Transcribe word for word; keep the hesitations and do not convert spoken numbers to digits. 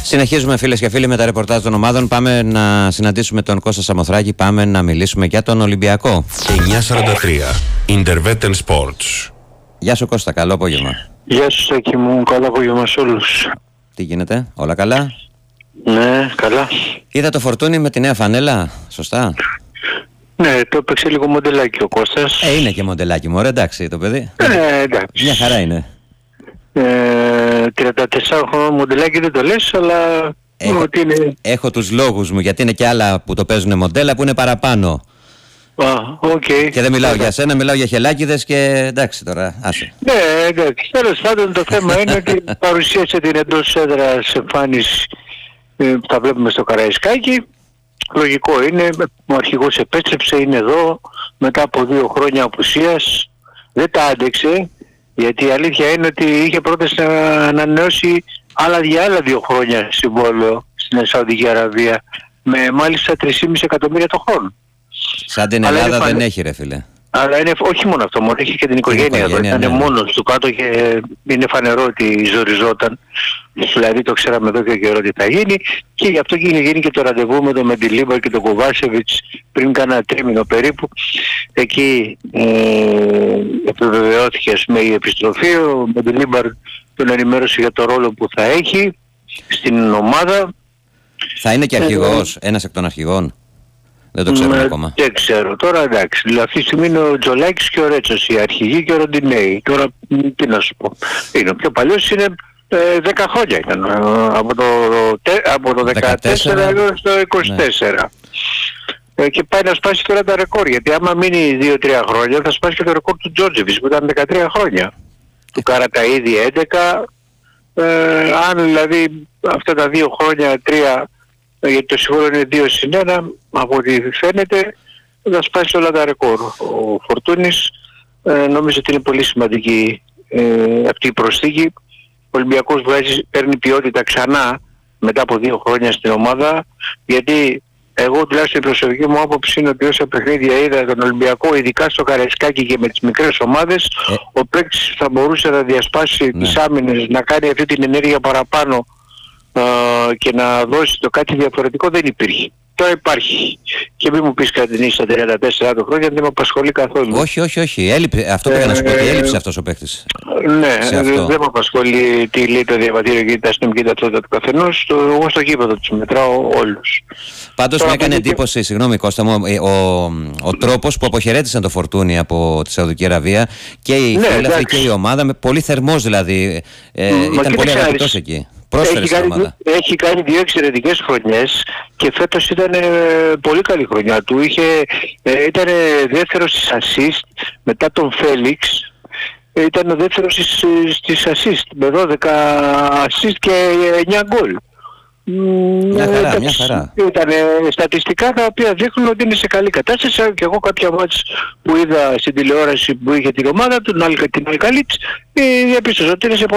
Συνεχίζουμε, φίλες και φίλοι, με τα ρεπορτάζ των ομάδων. Πάμε να συναντήσουμε τον Κώστα Σαμοθράκη. Πάμε να μιλήσουμε για τον Ολυμπιακό. εννιά σαράντα τρία Intervetten Sports. Γεια σου Κώστα, καλό απόγευμα. Γεια σου Σάκη μου, καλό απόγευμα σε όλους. Τι γίνεται, όλα καλά? Ναι, καλά. Είδα το Φορτούνι με τη νέα φανέλα, σωστά? Ναι, το έπαιξε λίγο μοντελάκι ο Κώστας. Ε, είναι και μοντελάκι μου, εντάξει το παιδί. Ε, εντάξει. Μια χαρά είναι. Ε, τριάντα τέσσερα χρονών μοντελάκι δεν το λες, αλλά Έχω, ότι είναι... έχω τους λόγους μου, γιατί είναι και άλλα που το παίζουν μοντέλα που είναι παραπάνω. Α, οκ. Okay. Και δεν μιλάω για σένα, μιλάω για χελάκιδες και εντάξει τώρα, άσε. Ναι, εντάξει. Τέλος πάντων το θέμα είναι ότι παρουσίασε την εντός έδρας εμφάνιση που θα βλέπουμε στο Καραϊσκάκι. Λογικό είναι, ο αρχηγός επέστρεψε, είναι εδώ μετά από δύο χρόνια απουσίας. Δεν τα άντεξε, γιατί η αλήθεια είναι ότι είχε πρόταση να ανανεώσει άλλα για άλλα δύο χρόνια συμβόλαιο στην Σαουδική Αραβία, με μάλιστα τρία κόμμα πέντε εκατομμύρια το χρόνο. Σαν την Αλλά Ελλάδα είναι δεν φανε... έχει ρε φίλε. Αλλά είναι, όχι μόνο αυτό, μόνο έχει και την οικογένεια εδώ. Ήταν ναι, ναι. μόνος του κάτω και είναι φανερό ότι ζοριζόταν. Δηλαδή το ξέραμε εδώ και καιρό τι θα γίνει, και γι' αυτό γίνει, γίνει και το ραντεβού με τον Μεντιλίμπαρ και τον Κοβάσεβιτς πριν κάνα τρίμηνο περίπου. Εκεί ε, επιβεβαιώθηκε ας πούμε η επιστροφή. Ο Μεντιλίμπαρ τον ενημέρωσε για το ρόλο που θα έχει στην ομάδα. Θα είναι και αρχηγός, ε, ένας εκ των αρχηγών. Δεν το ξέρουμε ακόμα. Δεν ξέρω. Τώρα εντάξει. Δηλαδή αυτή τη στιγμή είναι ο Τζολάκης και ο Ρέτσος οι αρχηγοί και ο Ροντινέη. Τώρα τι να σου πω. Είναι ο πιο παλιός, είναι ε, δέκα χρόνια ήταν. Ε, από το, τε, από το δεκατέσσερα έως το είκοσι τέσσερα. Ναι. Ε, και πάει να σπάσει τώρα τα ρεκόρ. Γιατί άμα μείνει δύο τρία χρόνια θα σπάσει και το ρεκόρ του Τζόρτζεβιτς που ήταν δεκατρία χρόνια. Του Καραταΐδη έντεκα. Ε, αν δηλαδή αυτά τα δύο χρόνια, τρία, γιατί το συμβόλαιο είναι δύο συν ένα, από ό,τι φαίνεται θα σπάσει όλα τα ρεκόρ. Ο Φορτούνης ε, νομίζω ότι είναι πολύ σημαντική ε, αυτή η προσθήκη. Ο Ολυμπιακός βγάζει, παίρνει ποιότητα ξανά μετά από δύο χρόνια στην ομάδα, γιατί εγώ τουλάχιστον η προσωπική μου άποψη είναι ότι όσα παιχνίδια είδα τον Ολυμπιακό, ειδικά στο Καραϊσκάκι και με τις μικρές ομάδες, ε. ο παίκτης θα μπορούσε να διασπάσει ναι. τις άμυνες, να κάνει αυτή την ενέργεια παραπάνω Uh, και να δώσει το κάτι διαφορετικό δεν υπήρχε. Τώρα υπάρχει. Και μην μου πεις κάτι στα τριάντα τέσσερα το χρόνια, δεν με απασχολεί καθόλου. Όχι, όχι, όχι. Έλειπε, αυτό πήγα ε, να σου πω, ότι έλειψε αυτός ο παίκτης. Ναι, δεν με απασχολεί τι λέει το διαβατήριο και τα αστυνομική ταυτότητα του καθενός. Το, εγώ στο γήπεδο τους μετράω όλους. Πάντως μου έκανε εντύπωση, και... συγγνώμη Κώστα μου, ο, ο, ο τρόπος που αποχαιρέτησαν το Φορτούνι από τη Σαουδική Αραβία και η ναι, φίλαθροι και η ομάδα, με πολύ θερμός δηλαδή. Ε, ήταν πολύ αγαπητός εκεί. Έχει κάνει, έχει κάνει δύο εξαιρετικές χρονιές και φέτος ήταν ε, πολύ καλή χρονιά του. Είχε, ε, ήταν δεύτερος στις assist μετά τον Φέλιξ. Ε, ήταν ο δεύτερος στις, στις assist με δώδεκα assist και εννιά γκολ. Μια χαρά, ε, μια χαρά. Ήταν ε, στατιστικά τα οποία δείχνουν ότι είναι σε καλή κατάσταση. Και εγώ κάποια μάτς που είδα στην τηλεόραση που είχε την ομάδα του, την Αλκαλίτς, ε, διαπίστωσα ότι είναι σε